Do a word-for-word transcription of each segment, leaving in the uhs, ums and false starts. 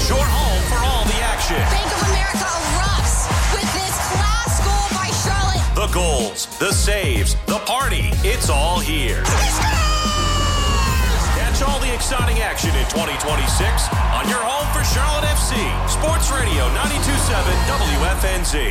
your home for all the action. Bank of America erupts with this class goal by Charlotte. The goals, the saves, the party. It's all here. Catch all the exciting action in twenty twenty-six on your home for Charlotte F C. Sports Radio ninety-two point seven W F N Z.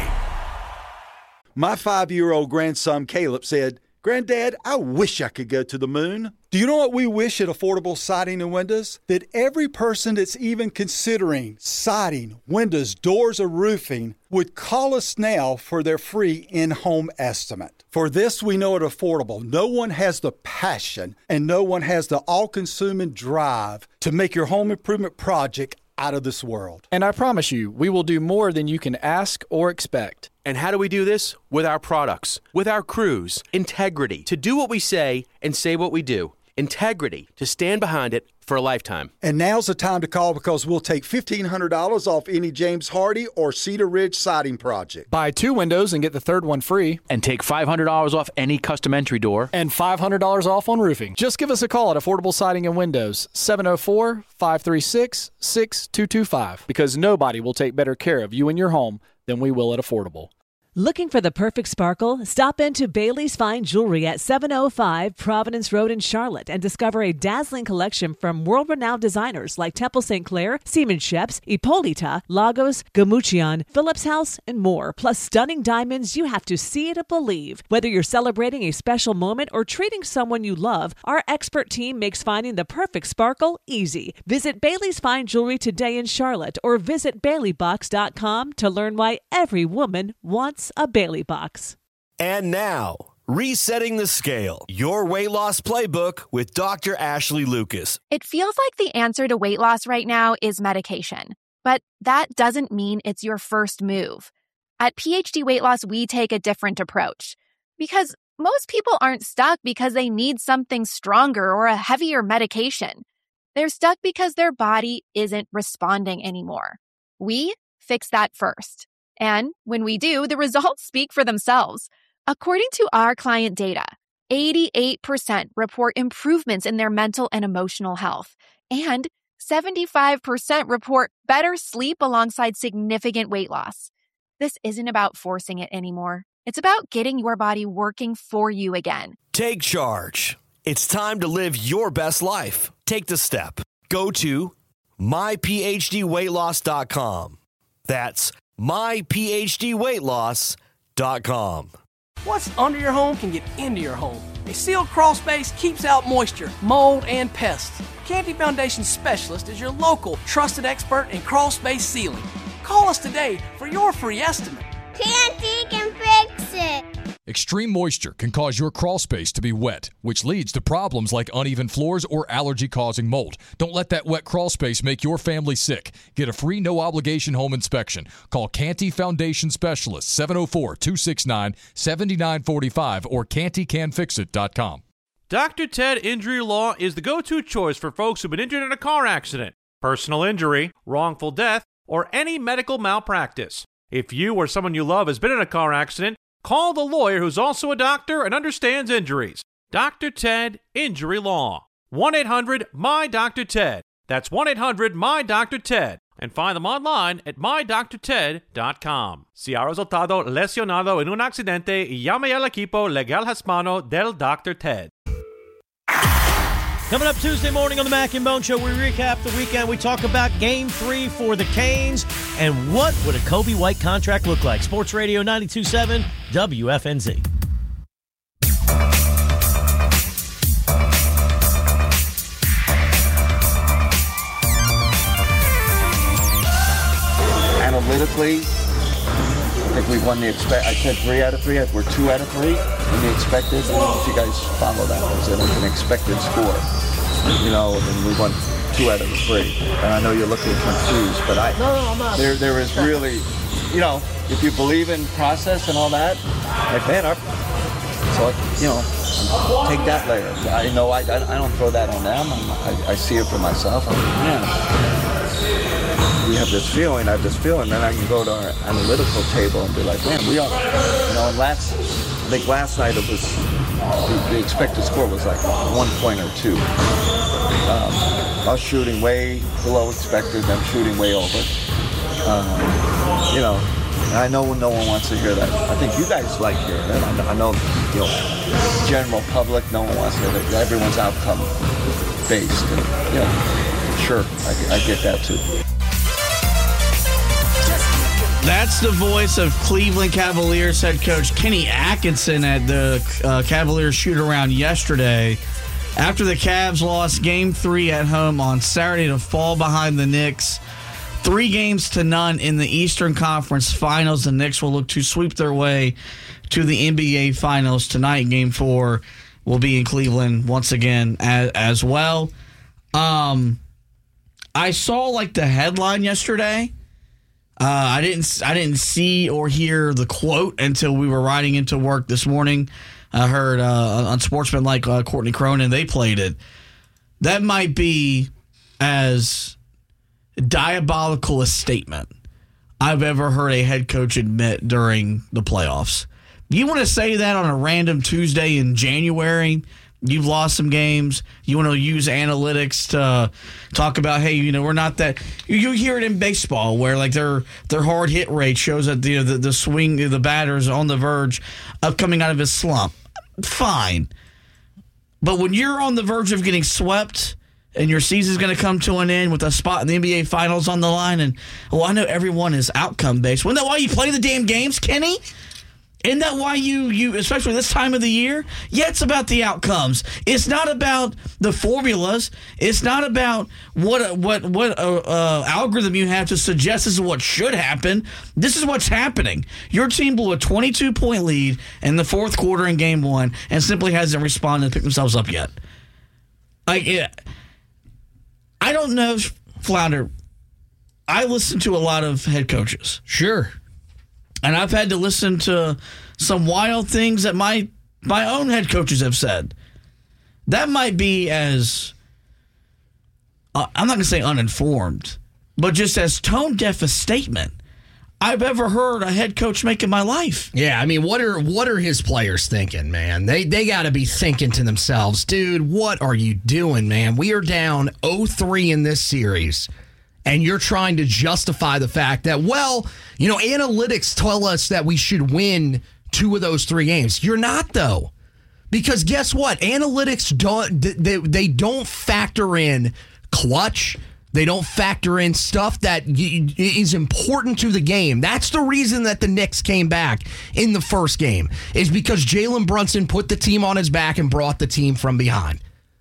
My five-year-old grandson Caleb said, "Granddad, I wish I could go to the moon." Do you know what we wish at Affordable Siding and Windows? That every person that's even considering siding, windows, doors, or roofing would call us now for their free in-home estimate. For this, we know at Affordable, no one has the passion and no one has the all-consuming drive to make your home improvement project out of this world. And I promise you, we will do more than you can ask or expect. And how do we do this? With our products, with our crews, integrity, to do what we say and say what we do. Integrity, to stand behind it for a lifetime. And now's the time to call because we'll take fifteen hundred dollars off any James Hardy or Cedar Ridge siding project. Buy two windows and get the third one free. And take five hundred dollars off any custom entry door. And five hundred dollars off on roofing. Just give us a call at Affordable Siding and Windows, seven oh four, five three six, six two two five. Because nobody will take better care of you and your home than we will at Affordable. Looking for the perfect sparkle? Stop into Bailey's Fine Jewelry at seven oh five Providence Road in Charlotte and discover a dazzling collection from world-renowned designers like Temple Saint Clair, Siemens Sheps, Ippolita, Lagos, Gamuchian, Phillips House, and more. Plus stunning diamonds you have to see to believe. Whether you're celebrating a special moment or treating someone you love, our expert team makes finding the perfect sparkle easy. Visit Bailey's Fine Jewelry today in Charlotte or visit Bailey Box dot com to learn why every woman wants a Bailey Box. And now, Resetting the Scale, your weight loss playbook with Doctor Ashley Lucas. It feels like the answer to weight loss right now is medication, but that doesn't mean it's your first move. At P H D Weight Loss, we take a different approach because most people aren't stuck because they need something stronger or a heavier medication. They're stuck because their body isn't responding anymore. We fix that first. And when we do, the results speak for themselves. According to our client data, eighty-eight percent report improvements in their mental and emotional health, and seventy-five percent report better sleep alongside significant weight loss. This isn't about forcing it anymore. It's about getting your body working for you again. Take charge. It's time to live your best life. Take the step. Go to my p h d weight loss dot com. That's my p h d weight loss dot com. What's under your home can get into your home. A sealed crawl space keeps out moisture, mold, and pests. Canty Foundation Specialist is your local trusted expert in crawl space sealing. Call us today for your free estimate. Canty can fix it. Extreme moisture can cause your crawl space to be wet, which leads to problems like uneven floors or allergy-causing mold. Don't let that wet crawl space make your family sick. Get a free no-obligation home inspection. Call Canty Foundation Specialist, seven oh four, two six nine, seven nine four five or canty can fix it dot com. Doctor Ted Injury Law is the go-to choice for folks who've been injured in a car accident, personal injury, wrongful death, or any medical malpractice. If you or someone you love has been in a car accident, call the lawyer who's also a doctor and understands injuries. Doctor Ted Injury Law. one eight hundred M Y D R Ted. That's one eight hundred M Y D R Ted. And find them online at my doctor ted dot com. Si ha resultado lesionado en un accidente, llame al equipo legal hispano del Doctor Ted. Coming up Tuesday morning on the Mac and Bone Show, we recap the weekend. We talk about Game three for the Canes and what would a Kobe White contract look like. Sports Radio ninety-two point seven W F N Z. Analytically, I think we've won the expect. I said three out of three. We're two out of three in the expected. I don't know if you guys follow that. It was an expected score. You know, and we won two out of the three. And I know you're looking confused, but I no, no, I'm not. There, there is really, you know, if you believe in process and all that, like man, our, so you know, take that layer. I know I, I don't throw that on them. I, I see it for myself. I'm like, man. We have this feeling, I have this feeling, then I can go to our analytical table and be like, man, we are, you know, and last, I think last night it was, the, the expected score was like one point or two. Um, us shooting way below expected, them shooting way over. Um, you know, and I know no one wants to hear that. I think you guys like hearing it. I know, I know you know, general public, no one wants to hear that. Everyone's outcome based. And, you know, sure, I, I get that too. That's the voice of Cleveland Cavaliers head coach Kenny Atkinson at the uh, Cavaliers shoot-around yesterday. After the Cavs lost Game three at home on Saturday to fall behind the Knicks, three games to none in the Eastern Conference Finals, the Knicks will look to sweep their way to the N B A Finals tonight. Game four will be in Cleveland once again as, as well. Um, I saw like the headline yesterday. Uh, I didn't. I didn't see or hear the quote until we were riding into work this morning. I heard uh, on Sportsmanlike, uh, Courtney Cronin, they played it. That might be as diabolical a statement I've ever heard a head coach admit during the playoffs. You want to say that on a random Tuesday in January? You've lost some games. You want to use analytics to talk about, hey, you know, we're not that. You hear it in baseball where like their their hard hit rate shows that the the, the swing, the batter's on the verge of coming out of his slump. Fine, but when you're on the verge of getting swept and your season's going to come to an end with a spot in the N B A Finals on the line, and well, I know everyone is outcome based. Isn't that why you play the damn games, Kenny? Isn't that why you, you, especially this time of the year? Yeah, it's about the outcomes. It's not about the formulas. It's not about what what what uh, uh, algorithm you have to suggest this is what should happen. This is what's happening. Your team blew a twenty-two point lead in the fourth quarter in game one and simply hasn't responded to pick themselves up yet. Like, it, I don't know, Flounder. I listen to a lot of head coaches. Sure. And I've had to listen to some wild things that my my own head coaches have said. That might be as, uh, I'm not going to say uninformed, but just as tone-deaf a statement I've ever heard a head coach make in my life. Yeah, I mean, what are what are his players thinking, man? They they got to be thinking to themselves, dude, what are you doing, man? We are down oh three in this series. And you're trying to justify the fact that, well, you know, analytics tell us that we should win two of those three games. You're not, though. Because guess what? Analytics don't they, they don't factor in clutch. They don't factor in stuff that is important to the game. That's the reason that the Knicks came back in the first game, is because Jalen Brunson put the team on his back and brought the team from behind.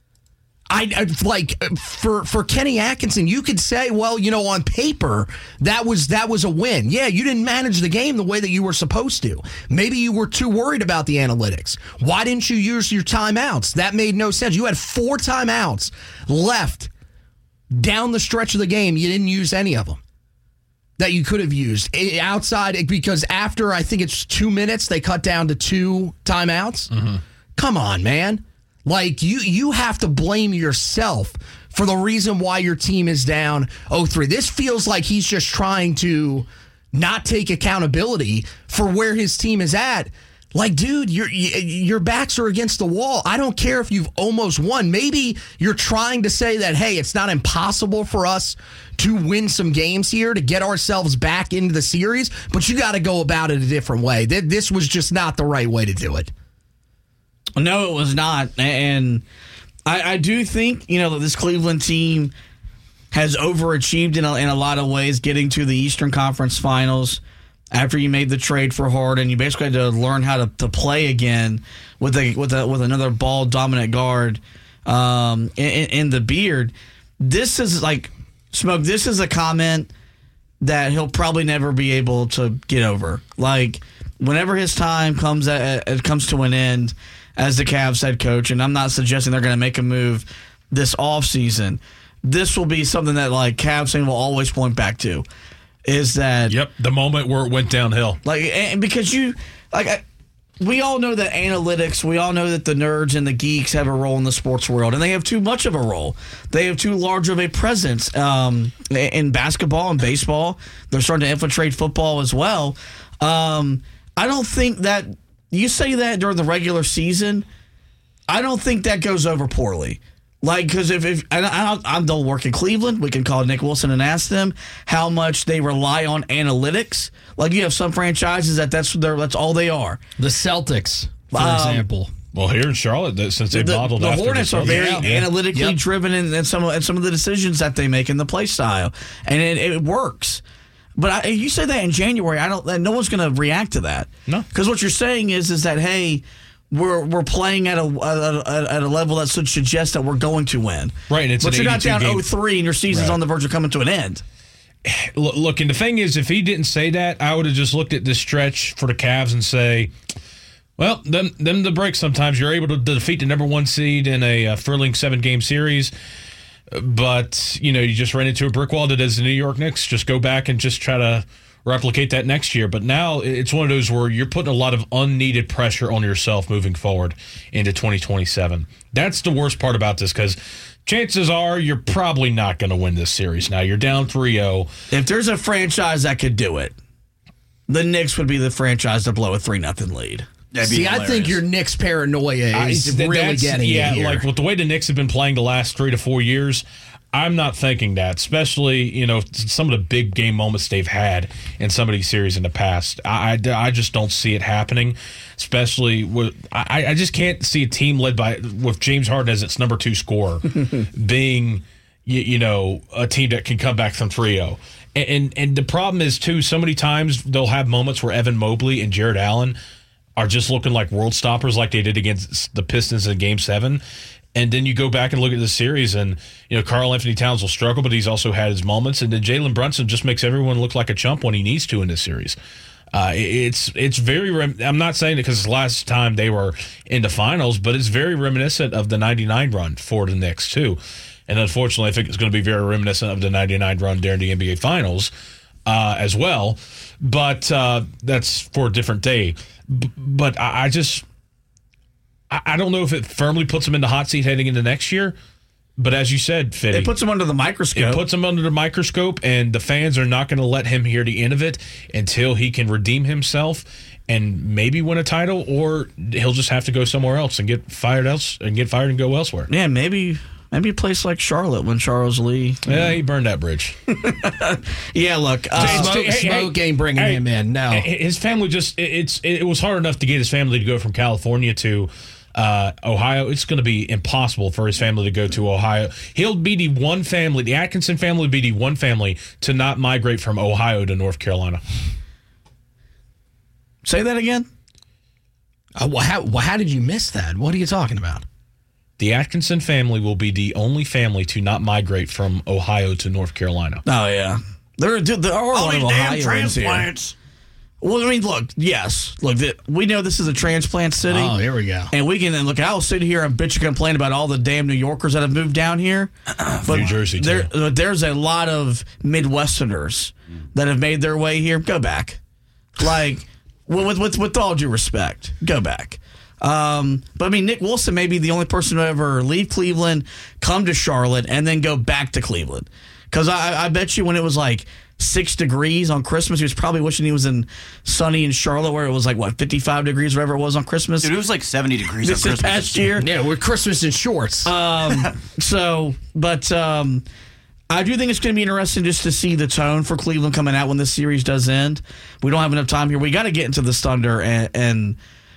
I, I like for for Kenny Atkinson, you could say, well, you know, on paper that was that was a win. Yeah, you didn't manage the game the way that you were supposed to. Maybe you were too worried about the analytics. Why didn't you use your timeouts? That made no sense. You had four timeouts left down the stretch of the game. You didn't use any of them that you could have used outside, because after I think it's two minutes, they cut down to two timeouts. Mm-hmm. Come on, man. Like, you you have to blame yourself for the reason why your team is down oh three. This feels like he's just trying to not take accountability for where his team is at. Like, dude, your your backs are against the wall. I don't care if you've almost won. Maybe you're trying to say that, hey, it's not impossible for us to win some games here to get ourselves back into the series, but you got to go about it a different way. This was just not the right way to do it. No, it was not. And I, I do think, you know, that this Cleveland team has overachieved in a, in a lot of ways, getting to the Eastern Conference Finals after you made the trade for Harden. You basically had to learn how to, to play again with a with a with another ball dominant guard um, in, in the beard. This is like, Smoke, this is a comment that he'll probably never be able to get over. Like, whenever his time comes at, it comes to an end as the Cavs head coach, and I'm not suggesting they're going to make a move this offseason, this will be something that, like, Cavs fan will always point back to, is that... Yep, the moment where it went downhill. Like, and because you... like, I, we all know that analytics, we all know that the nerds and the geeks have a role in the sports world, and they have too much of a role. They have too large of a presence um, in basketball and baseball. They're starting to infiltrate football as well. Um, I don't think that... You say that during the regular season, I don't think that goes over poorly. Like, because if, if I, I, I'm don't work in Cleveland, we can call Nick Wilson and ask them how much they rely on analytics. Like, you have some franchises that that's their, that's all they are. The Celtics, for Um, example. Well, here in Charlotte, that- since they the, modeled the after Hornets the are very Celtics. Yeah. analytically Yep. driven in, in some in some of the decisions that they make in the play style, and it, it works. But I, you say that in January, I don't. No one's going to react to that. No, because what you're saying is is that hey, we're we're playing at a at a, at a level that should suggest that we're going to win. Right, and it's but an you're not down eighty-two game oh three and your season's Right. on the verge of coming to an end. Look, look, and the thing is, if he didn't say that, I would have just looked at this stretch for the Cavs and say, well, them, them the break sometimes. You're able to defeat the number one seed in a uh, thrilling seven-game series, but, you know, you just ran into a brick wall that is the New York Knicks. Just go back and just try to replicate that next year. But now it's one of those where you're putting a lot of unneeded pressure on yourself moving forward into twenty twenty-seven. That's the worst part about this, because chances are you're probably not going to win this series. Now, you're down three oh. If there's a franchise that could do it, the Knicks would be the franchise to blow a three nothing lead. See, I think your Knicks paranoia is I- really that's- getting yeah, you here. like with the way the Knicks have been playing the last three to four years, I'm not thinking that, especially, you know, some of the big game moments they've had in some of these series in the past. I, I, I just don't see it happening, especially with I, I just can't see a team led by with James Harden as its number two scorer being, you, you know, a team that can come back from three oh. And, and and the problem is, too, so many times they'll have moments where Evan Mobley and Jared Allen are just looking like world stoppers like they did against the Pistons in Game seven. And then you go back and look at the series, and, you know, Karl Anthony Towns will struggle, but he's also had his moments. And then Jalen Brunson just makes everyone look like a chump when he needs to in this series. Uh, it's it's very rem- – I'm not saying it because it's the last time they were in the finals, but it's very reminiscent of the ninety-nine run for the Knicks, too. And unfortunately, I think it's going to be very reminiscent of the ninety-nine run during the N B A Finals uh, as well. But uh, that's for a different day. B- but I, I just I, I don't know if it firmly puts them in the hot seat heading into next year. But as you said, Fitty, It puts them under the microscope. It puts him under the microscope, and the fans are not going to let him hear the end of it until he can redeem himself and maybe win a title, or he'll just have to go somewhere else and get fired else and get fired and go elsewhere. Yeah, maybe maybe a place like Charlotte when Charles Lee. Yeah, he burned that bridge. Yeah, look, uh, Smoke, smoke ain't bringing hey, him in. No, his family just it, it's it was hard enough to get his family to go from California to uh, Ohio. It's going to be impossible for his family to go to Ohio. He'll be the one family, the Atkinson family would be the one family to not migrate from Ohio to North Carolina. Say that again. Uh, well, how, well, how did you miss that? What are you talking about? The Atkinson family will be the only family to not migrate from Ohio to North Carolina. Oh, yeah. There, there are a lot of these damn Ohioans here. transplants. Well, I mean, look, yes. Look, the, we know this is a transplant city. Oh, here we go. And we can, and look, I'll sit here and bitch and complain about all the damn New Yorkers that have moved down here. But New Jersey, too. there, but there's a lot of Midwesterners that have made their way here. Go back. Like, with, with, with all due respect, go back. Um, but I mean, Nick Wilson may be the only person to ever leave Cleveland, come to Charlotte, and then go back to Cleveland. Because I, I bet you when it was like six degrees on Christmas, he was probably wishing he was in sunny in Charlotte, where it was like, what, fifty-five degrees, whatever it was on Christmas. Dude, it was like seventy degrees this on this Christmas. past year. Yeah, we're Christmas in shorts. Um, so, but um, I do think it's going to be interesting just to see the tone for Cleveland coming out when this series does end. We don't have enough time here. We got to get into the Thunder and, and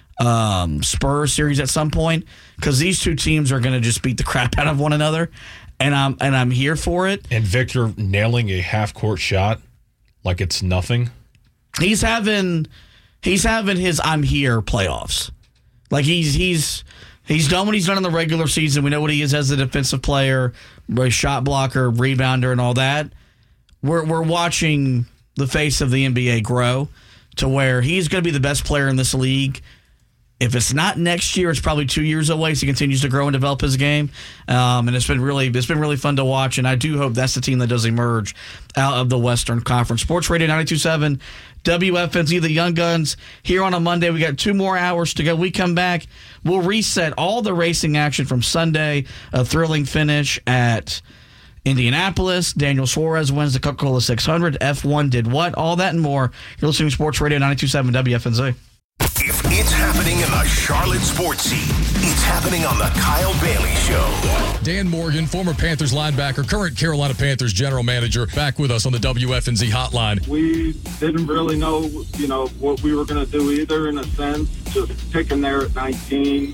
um, Spurs series at some point, because these two teams are going to just beat the crap out of one another, and I'm and I'm here for it. And Victor nailing a half court shot like it's nothing. He's having he's having his I'm here playoffs. Like he's he's he's done what he's done in the regular season. We know what he is as a defensive player, a shot blocker, rebounder, and all that. We're we're watching the face of the N B A grow to where he's going to be the best player in this league. If it's not next year, it's probably two years away. So he continues to grow and develop his game, um, and it's been really it's been really fun to watch. And I do hope that's the team that does emerge out of the Western Conference. Sports Radio ninety-two point seven, W F N Z, the Young Guns here on a Monday. We got two more hours to go. We come back, we'll reset all the racing action from Sunday. A thrilling finish at Indianapolis. Daniel Suarez wins the Coca-Cola six hundred. F one did what? All that and more. You're listening to Sports Radio ninety-two point seven W F N Z. If it's happening happening in the Charlotte sports scene. It's happening on the Kyle Bailey Show. Dan Morgan, former Panthers linebacker, current Carolina Panthers general manager, back with us on the W F N Z hotline. We didn't really know, you know, what we were going to do either, in a sense. Just picking there at nineteen,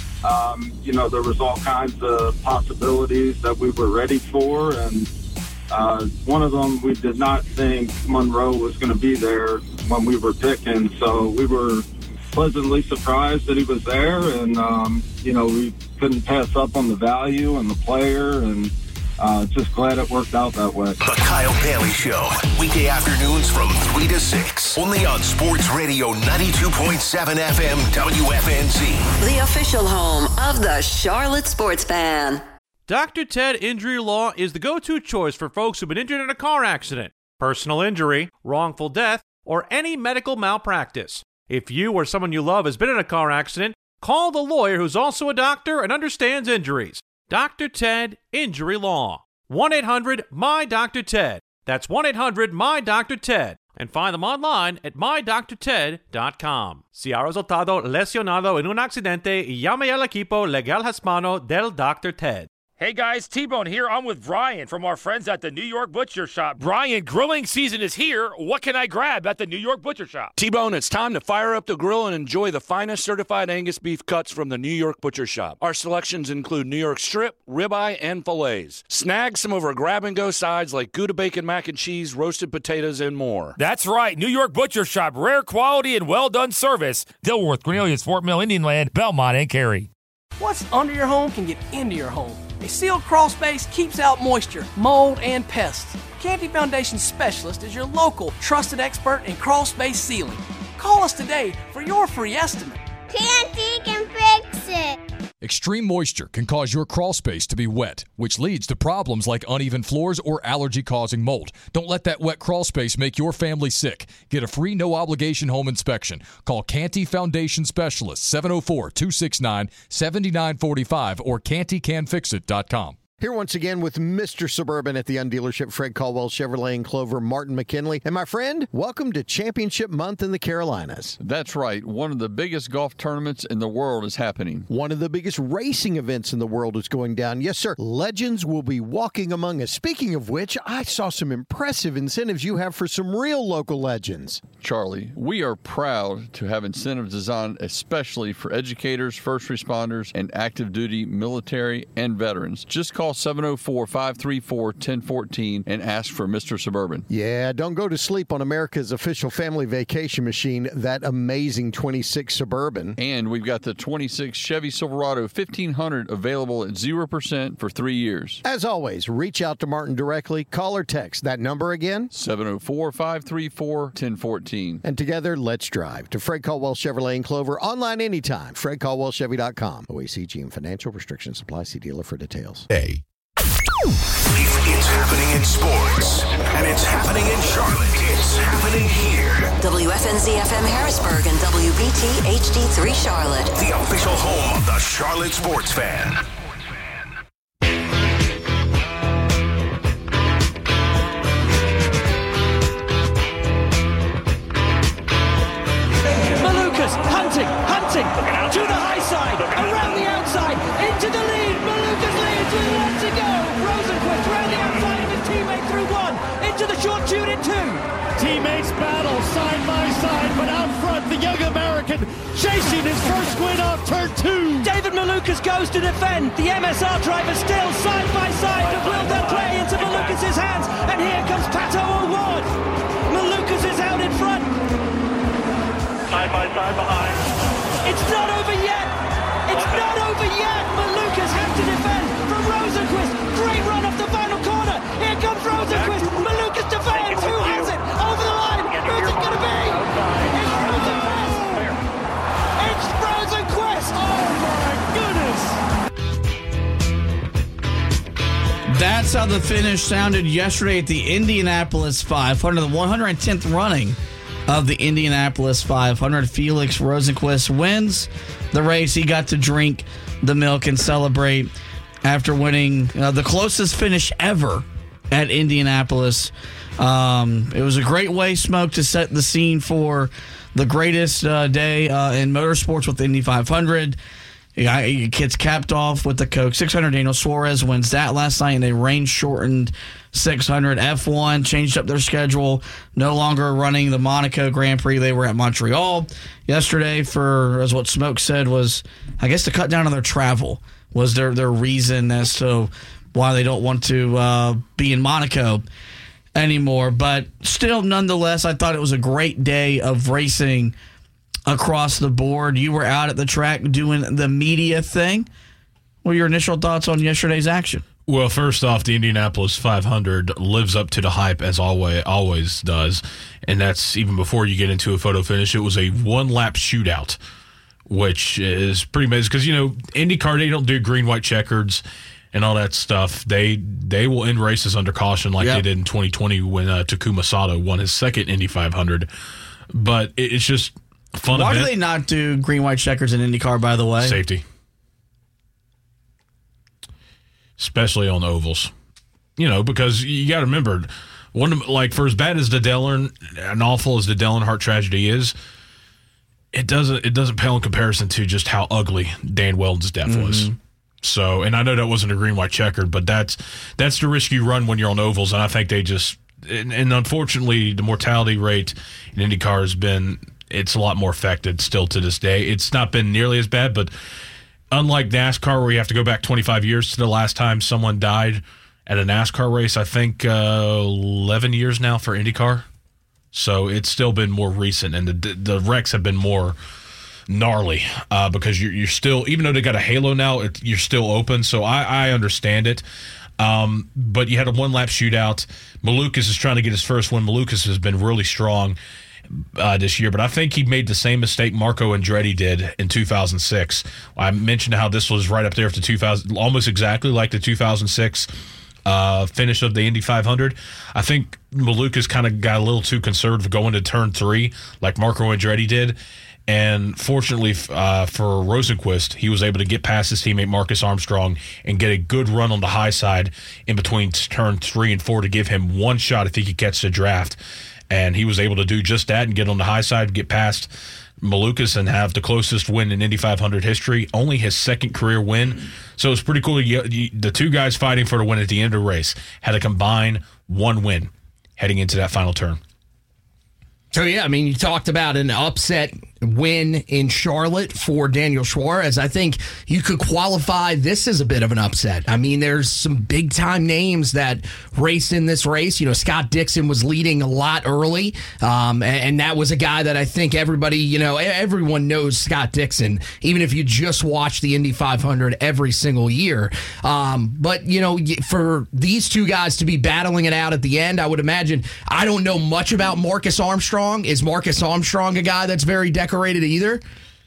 um, you know, there was all kinds of possibilities that we were ready for, and uh, one of them, we did not think Monroe was going to be there when we were picking, so we were pleasantly surprised that he was there, and um, you know, we couldn't pass up on the value and the player, and uh, just glad it worked out that way. The Kyle Bailey Show, weekday afternoons from three to six, only on Sports Radio ninety-two point seven F M W F N Z. The official home of the Charlotte Sports Fan. Doctor Ted Injury Law is the go-to choice for folks who've been injured in a car accident, personal injury, wrongful death, or any medical malpractice. If you or someone you love has been in a car accident, call the lawyer who's also a doctor and understands injuries. Doctor Ted Injury Law. one eight hundred M Y D R Ted. That's one eight hundred M Y D R Ted. And find them online at my doctor ted dot com. Si ha resultado lesionado en un accidente, llame al equipo legal hispano del Doctor Ted. Hey guys, T-Bone here. I'm with Brian from our friends at the New York Butcher Shop. Brian, grilling season is here. What can I grab at the New York Butcher Shop? T-Bone, it's time to fire up the grill and enjoy the finest certified Angus beef cuts from the New York Butcher Shop. Our selections include New York strip, ribeye, and fillets. Snag some of our grab-and-go sides like Gouda bacon mac and cheese, roasted potatoes, and more. That's right, New York Butcher Shop. Rare quality and well-done service. Dilworth, Cornelius, Fort Mill, Indian Land, Belmont, and Cary. What's under your home can get into your home. A sealed crawl space keeps out moisture, mold, and pests. Canty Foundation Specialist is your local trusted expert in crawl space sealing. Call us today for your free estimate. Canty can fix it. Extreme moisture can cause your crawl space to be wet, which leads to problems like uneven floors or allergy-causing mold. Don't let that wet crawl space make your family sick. Get a free no-obligation home inspection. Call Canty Foundation Specialist, seven oh four, two six nine, seven nine four five or canty can fix it dot com. Here once again with Mister Suburban at the Undealership, Fred Caldwell, Chevrolet, and Clover, Martin McKinley. And my friend, welcome to Championship Month in the Carolinas. That's right. One of the biggest golf tournaments in the world is happening. One of the biggest racing events in the world is going down. Yes, sir. Legends will be walking among us. Speaking of which, I saw some impressive incentives you have for some real local legends. Charlie, we are proud to have incentives designed especially for educators, first responders, and active duty military and veterans. Just call seven oh four, five three four, one oh one four and ask for Mister Suburban. Yeah, don't go to sleep on America's official family vacation machine, that amazing twenty-six Suburban. And we've got the twenty-six Chevy Silverado fifteen hundred available at zero percent for three years. As always, reach out to Martin directly. Call or text. That number again? seven oh four, five three four, one oh one four. And together, let's drive to Fred Caldwell Chevrolet and Clover. Online anytime. Fred Caldwell Chevy dot com. O A C G and financial restrictions apply. See dealer for details. Hey. It's happening in sports, and it's happening in Charlotte. It's happening here. W F N Z F M Harrisburg and W B T H D three Charlotte. The official home of the Charlotte Sports Fan. Malukas hunting, hunting, to the high side, around the outside, into the lead. Malukas leads with one to go. Rosenquist round the outside of his teammate through one, into the short tune in two. Teammates battle side by side, but out front, the young American chasing his first win off turn two. David Malukas goes to defend. The M S R driver still side by side, but will they play into Malukas' hands? And here comes Pato O'Ward. Malukas is out in front. Side by side behind. It's not over yet. It's not over yet. Malukas has to defend from Rosenquist. Great run off the final corner. Here comes Rosenquist. Malukas defends. Who has it? Over the line. Who's it going to be? It's Rosenquist. It's Rosenquist. Oh my goodness. That's how the finish sounded yesterday at the Indianapolis five hundred, the one hundred tenth running of the Indianapolis five hundred. Felix Rosenquist wins the race. He got to drink the milk and celebrate after winning uh, the closest finish ever at Indianapolis. Um, it was a great way, Smoke, to set the scene for the greatest uh, day uh, in motorsports with the Indy five hundred. It gets capped off with the Coke six hundred. Daniel Suarez wins that last night in a rain-shortened six hundred. F one changed up their schedule, no longer running the Monaco Grand Prix. They were at Montreal yesterday for, as what Smoke said, was, I guess, to cut down on their travel was their, their reason as to why they don't want to uh, be in Monaco anymore. But still, nonetheless, I thought it was a great day of racing across the board. You were out at the track doing the media thing. What were your initial thoughts on yesterday's action? Well, first off, the Indianapolis five hundred lives up to the hype as always always does, and that's even before you get into a photo finish. It was a one-lap shootout, which is pretty amazing because, you know, IndyCar, they don't do green, white checkers and all that stuff. They they will end races under caution like yep. they did in twenty twenty when uh, Takuma Sato won his second Indy five hundred. But it, it's just fun. Why event. do they not do green, white checkers in IndyCar, by the way? Safety. Especially on ovals. You know, because you got to remember, one of, like for as bad as the Dellern and awful as the Dellern Hart tragedy is, it doesn't it doesn't pale in comparison to just how ugly Dan Wheldon's death mm-hmm. was. So, and I know that wasn't a green white checkered, but that's that's the risk you run when you're on ovals, and I think they just and, and unfortunately the mortality rate in IndyCar has been it's a lot more affected still to this day. It's not been nearly as bad, but unlike NASCAR where you have to go back twenty-five years to the last time someone died at a NASCAR race, I think uh, eleven years now for IndyCar. So it's still been more recent, and the the wrecks have been more gnarly uh, because you're, you're still, even though they got a halo now, it, you're still open. So I, I understand it. Um, but you had a one-lap shootout. Malukas is trying to get his first win. Malukas has been really strong uh, this year, but I think he made the same mistake Marco Andretti did in two thousand six. I mentioned how this was right up there for the two thousand, almost exactly like the two thousand six uh, finish of the Indy five hundred. I think Malukas kind of got a little too conservative going to turn three like Marco Andretti did. And fortunately uh, for Rosenquist, he was able to get past his teammate Marcus Armstrong and get a good run on the high side in between turn three and four to give him one shot if he could catch the draft. And he was able to do just that and get on the high side, get past Malukas and have the closest win in Indy five hundred history, only his second career win. So it's pretty cool. You, you, the two guys fighting for the win at the end of the race had a combined one win heading into that final turn. So, yeah, I mean, you talked about an upset win in Charlotte for Daniel Suarez. I think you could qualify this as a bit of an upset. I mean, there's some big-time names that raced in this race. You know, Scott Dixon was leading a lot early, um, and, and that was a guy that I think everybody, you know, everyone knows Scott Dixon, even if you just watch the Indy five hundred every single year. Um, but, you know, for these two guys to be battling it out at the end, I would imagine, I don't know much about Marcus Armstrong. Is Marcus Armstrong a guy that's very decorated either?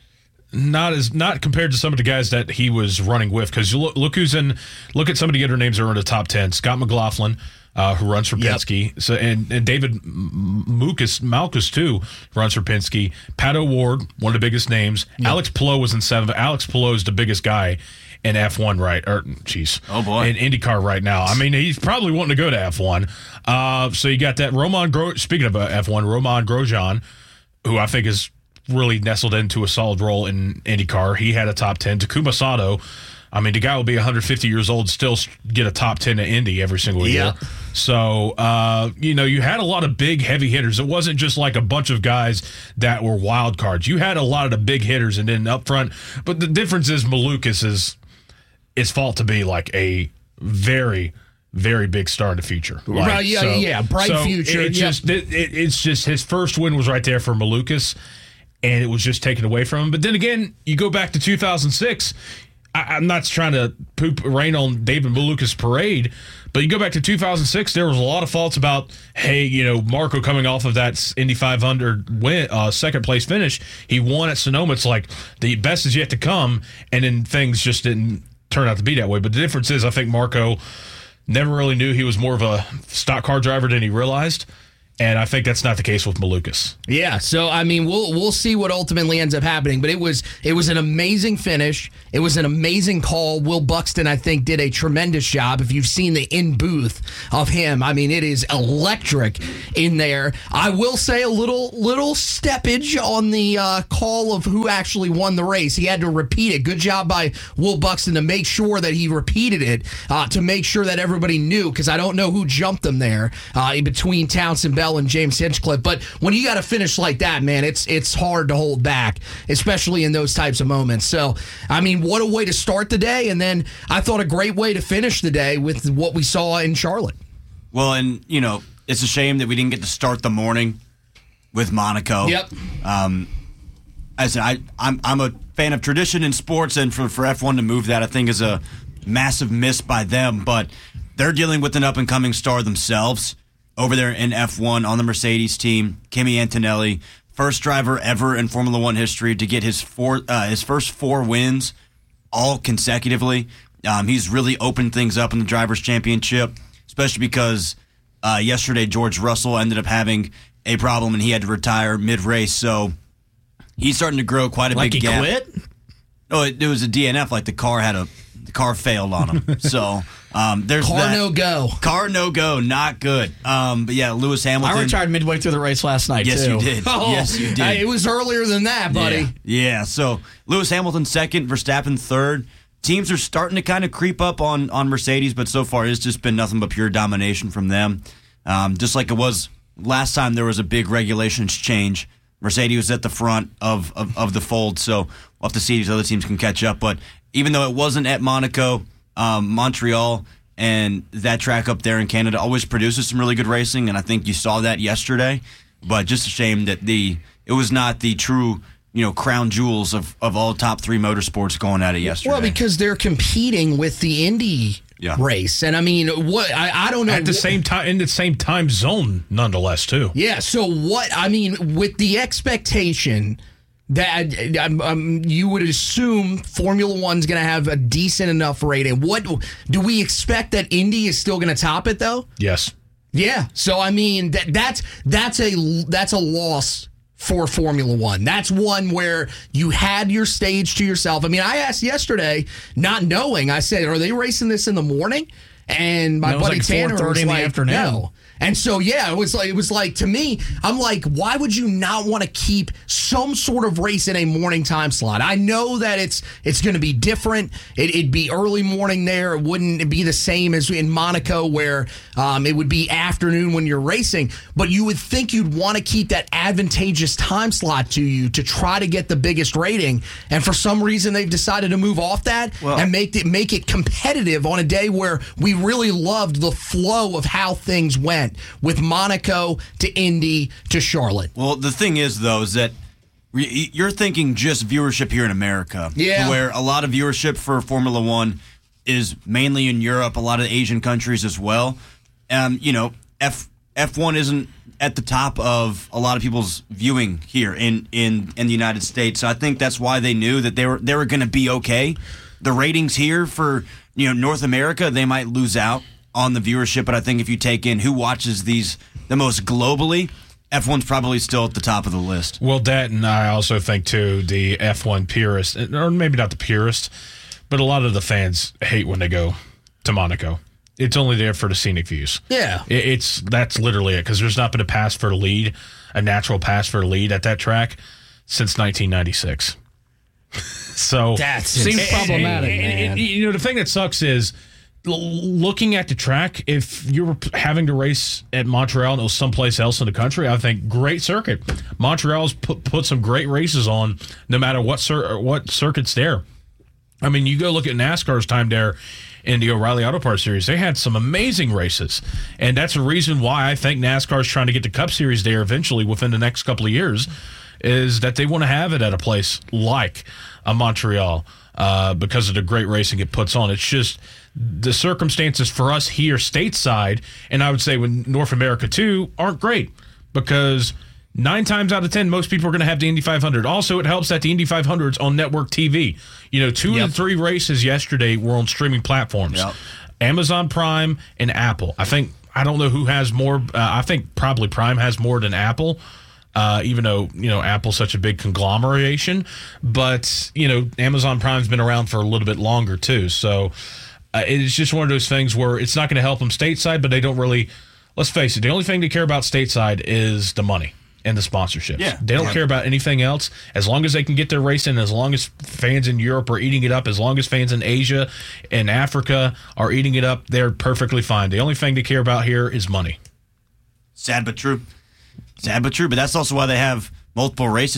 Not as not compared to some of the guys that he was running with, because look, look who's in. Look at some of the other names that are in the top ten. Scott McLaughlin, uh, who runs for Penske, yep. so and, and David Malkus, Malkus too runs for Penske. Pat O'Ward, one of the biggest names. Yep. Alex Palou was in seventh. Alex Palou is the biggest guy in F one, right? Or jeez, oh boy, in IndyCar right now. I mean, he's probably wanting to go to F one. Uh, so you got that Roman. Gro- Speaking of uh, F one, Roman Grosjean, who I think is really nestled into a solid role in IndyCar. He had a top ten. Takuma Sato, I mean, the guy will be one hundred fifty years old, still get a top ten at Indy every single year. Yeah. So, uh, you know, you had a lot of big, heavy hitters. It wasn't just like a bunch of guys that were wild cards. You had a lot of the big hitters and then up front. But the difference is Malukas is is fought to be like a very, very big star in the future. Like, right, yeah, so, yeah, bright so future. It yep. just, it, it, it's just his first win was right there for Malukas, and it was just taken away from him. But then again, you go back to two thousand six. I, I'm not trying to poop rain on David Malukas' parade, but you go back to two thousand six, there was a lot of faults about, hey, you know, Marco coming off of that Indy five hundred win, uh, second place finish. He won at Sonoma. It's like the best is yet to come, and then things just didn't turn out to be that way. But the difference is I think Marco never really knew he was more of a stock car driver than he realized. And I think that's not the case with Malukas. Yeah, so I mean, we'll we'll see what ultimately ends up happening. But it was it was an amazing finish. It was an amazing call. Will Buxton, I think, did a tremendous job. If you've seen the in booth of him, I mean, it is electric in there. I will say a little little steppage on the uh, call of who actually won the race. He had to repeat it. Good job by Will Buxton to make sure that he repeated it uh, to make sure that everybody knew, because I don't know who jumped them there uh, in between Townsend Bell and James Hinchcliffe. But when you got to finish like that, man, it's it's hard to hold back, especially in those types of moments. So, I mean, what a way to start the day, and then I thought a great way to finish the day with what we saw in Charlotte. Well, and, you know, it's a shame that we didn't get to start the morning with Monaco. Yep. Um, I said, I, I'm, I'm a fan of tradition in sports, and for, for F one to move that, I think is a massive miss by them, but they're dealing with an up-and-coming star themselves over there in F one on the Mercedes team, Kimi Antonelli, first driver ever in Formula One history to get his four, uh, his first four wins all consecutively. Um, he's really opened things up in the Drivers' Championship, especially because uh, yesterday George Russell ended up having a problem and he had to retire mid-race. So he's starting to grow quite a like big he gap. Quit? Oh, it, it was a D N F. Like the car had a the car failed on him. So um, there's car that. no go. Car no go. Not good. Um, but yeah, Lewis Hamilton. I retired midway through the race last night. Yes, too. you did. Oh, yes, you did. Hey, it was earlier than that, buddy. Yeah. yeah. So Lewis Hamilton second, Verstappen third. Teams are starting to kind of creep up on on Mercedes, but so far it's just been nothing but pure domination from them. Um, just like it was last time there was a big regulations change. Mercedes was at the front of, of, of the fold, so we'll have to see if these other teams can catch up. But even though it wasn't at Monaco, um, Montreal and that track up there in Canada always produces some really good racing, and I think you saw that yesterday. But just a shame that the it was not the true, you know, crown jewels of, of all top three motorsports going at it yesterday. Well, because they're competing with the Indy yeah. race, and I mean, what I, I don't know at the same time in the same time zone, nonetheless, too. Yeah. So what I mean, with the expectation that um, um, you would assume Formula One's going to have a decent enough rating. What do we expect that Indy is still going to top it though? Yes. Yeah. So I mean, that that's that's a that's a loss for Formula One. That's one where you had your stage to yourself. I mean, I asked yesterday, not knowing, I said, are they racing this in the morning? And my no, buddy like Tanner was in like, the afternoon. no. And so, yeah, it was like, it was like, to me, I'm like, why would you not want to keep some sort of race in a morning time slot? I know that it's it's going to be different. It, it'd be early morning there. It wouldn't be the same as in Monaco where um, it would be afternoon when you're racing. But you would think you'd want to keep that advantageous time slot to you to try to get the biggest rating. And for some reason, they've decided to move off that well, and make it, make it competitive on a day where we really loved the flow of how things went. With Monaco to Indy to Charlotte. Well, the thing is, though, is that you're thinking just viewership here in America. Yeah. Where a lot of viewership for Formula One is mainly in Europe, a lot of Asian countries as well. Um, you know, F F1 isn't at the top of a lot of people's viewing here in, in, in the United States. So I think that's why they knew that they were they were going to be okay. The ratings here for, you know, North America, they might lose out on the viewership, but I think if you take in who watches these the most globally, F one's probably still at the top of the list. Well, that, and I also think, too, the F one purists, or maybe not the purists, but a lot of the fans hate when they go to Monaco. It's only there for the scenic views. Yeah. It, it's That's literally it, because there's not been a pass for the lead, a natural pass for the lead at that track since nineteen ninety-six. So that seems problematic, and, man. and, you know, the thing that sucks is, looking at the track, if you were having to race at Montreal and it was someplace else in the country, I think great circuit. Montreal's put, put some great races on no matter what cir- what circuit's there. I mean, you go look at NASCAR's time there in the O'Reilly Auto Parts Series. They had some amazing races, and that's a reason why I think NASCAR's trying to get the Cup Series there eventually within the next couple of years, is that they want to have it at a place like a Montreal uh, because of the great racing it puts on. It's just the circumstances for us here stateside, and I would say with North America too, aren't great, because nine times out of ten, most people are going to have the Indy five hundred. Also, it helps that the Indy five hundred's on network T V. You know, two yep. of the three races yesterday were on streaming platforms. Yep. Amazon Prime and Apple. I think I don't know who has more. Uh, I think probably Prime has more than Apple. Uh, even though, you know, Apple's such a big conglomeration, but, you know, Amazon Prime's been around for a little bit longer too. So uh, it's just one of those things where it's not going to help them stateside, but they don't really, let's face it, the only thing they care about stateside is the money and the sponsorships. Yeah. They don't Yeah. care about anything else. As long as they can get their race in, as long as fans in Europe are eating it up, as long as fans in Asia and Africa are eating it up, they're perfectly fine. The only thing they care about here is money. Sad but true. Sad but true, but that's also why they have multiple races